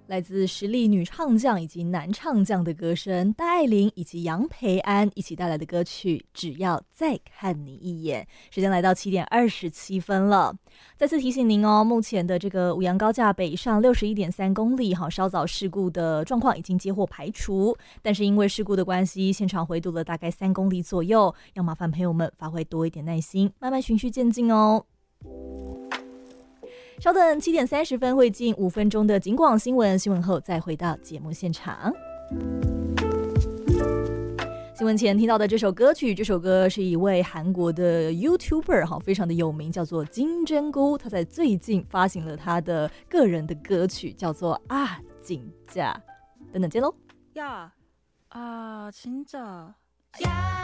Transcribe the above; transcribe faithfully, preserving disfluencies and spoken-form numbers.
来自实力女唱将以及男唱将的歌声，戴爱玲以及杨培安一起带来的歌曲《只要再看你一眼》。时间来到七点二十七分了，再次提醒您哦，目前的这个五杨高架北上六十一点三公里，哈，稍早事故的状况已经接获排除，但是因为事故的关系，现场回堵了大概三公里左右，要麻烦朋友们发挥多一点耐心，慢慢循序渐进哦。稍等，七点三十分会进五分钟的警广新闻，新闻后再回到节目现场。新闻前听到的这首歌曲，这首歌是一位韩国的 YouTuber 非常的有名，叫做金针菇。他在最近发行了他的个人的歌曲，叫做啊진짜。等等见喽。 呀啊진짜